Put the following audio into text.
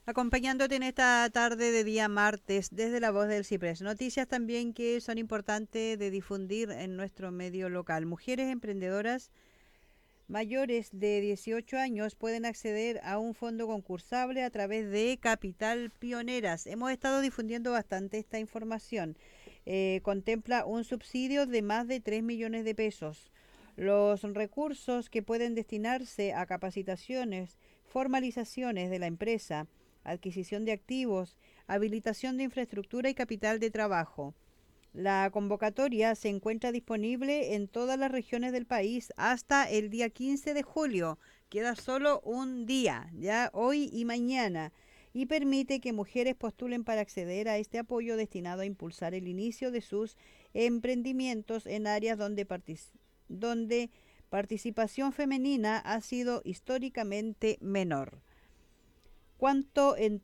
acompañándote en esta tarde de día martes desde La Voz del Ciprés. Noticias también que son importantes de difundir en nuestro medio local. Mujeres emprendedoras mayores de 18 años pueden acceder a un fondo concursable a través de Capital Pioneras. Hemos estado difundiendo bastante esta información. Contempla un subsidio de más de 3 millones de pesos. Los recursos que pueden destinarse a capacitaciones, formalizaciones de la empresa, adquisición de activos, habilitación de infraestructura y capital de trabajo. La convocatoria se encuentra disponible en todas las regiones del país hasta el día 15 de julio. Queda solo un día, ya hoy y mañana, y permite que mujeres postulen para acceder a este apoyo destinado a impulsar el inicio de sus emprendimientos en áreas donde participación femenina ha sido históricamente menor. ¿Cuánto en